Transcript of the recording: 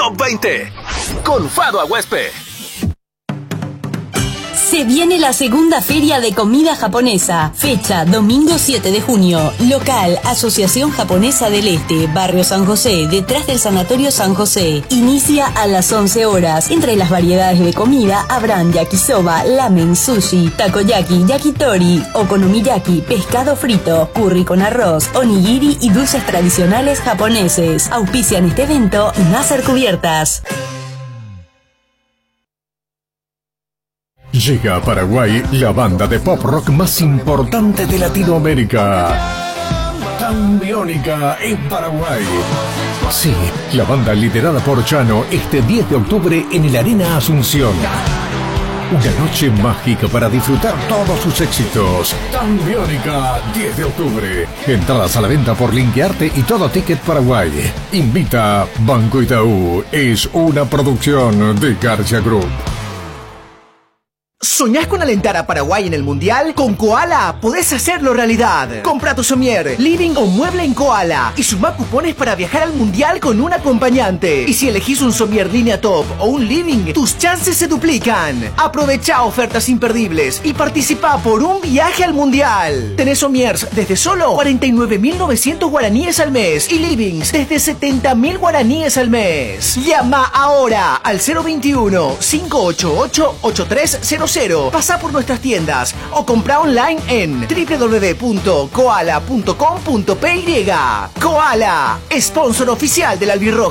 Top 20 con Fado Aguespe. Se viene la segunda feria de comida japonesa. Fecha, domingo 7 de junio. Local, Asociación Japonesa del Este, Barrio San José, detrás del Sanatorio San José. Inicia a las 11 horas. Entre las variedades de comida habrán yakisoba, ramen, sushi, takoyaki, yakitori, okonomiyaki, pescado frito, curry con arroz, onigiri y dulces tradicionales japoneses. Auspician este evento Nasser Cubiertas. Llega a Paraguay la banda de pop rock más importante de Latinoamérica. Tan Biónica en Paraguay. Sí, la banda liderada por Chano este 10 de octubre en el Arena Asunción. Una noche mágica para disfrutar todos sus éxitos. Tan Biónica, 10 de octubre. Entradas a la venta por Linkearte y Todo Ticket Paraguay. Invita Banco Itaú. Es una producción de García Group. ¿Soñás con alentar a Paraguay en el Mundial? Con Koala podés hacerlo realidad. Compra tu somier, living o mueble en Koala y suma cupones para viajar al Mundial con un acompañante. Y si elegís un somier línea top o un living, tus chances se duplican. Aprovecha ofertas imperdibles y participa por un viaje al Mundial. Tenés somiers desde solo 49.900 guaraníes al mes y livings desde 70.000 guaraníes al mes. Llama ahora al 021-588-8300. Pasá por nuestras tiendas o compra online en www.koala.com.py. Koala, sponsor oficial del Albirrojo.